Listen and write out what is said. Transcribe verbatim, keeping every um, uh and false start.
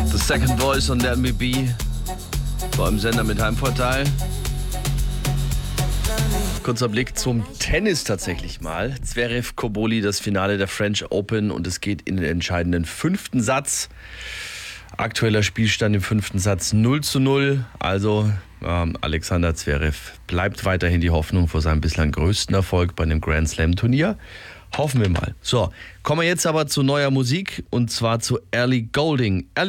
The Second Voice on Let Me Be. Vor im Sender mit Heimvorteil. Kurzer Blick zum Tennis tatsächlich mal. Zverev Cobolli, das Finale der French Open, und es geht in den entscheidenden fünften Satz. Aktueller Spielstand im fünften Satz null zu null. Also ähm, Alexander Zverev bleibt weiterhin die Hoffnung vor seinem bislang größten Erfolg bei einem Grand Slam Turnier. Hoffen wir mal. So, kommen wir jetzt aber zu neuer Musik, und zwar zu Ellie Goulding.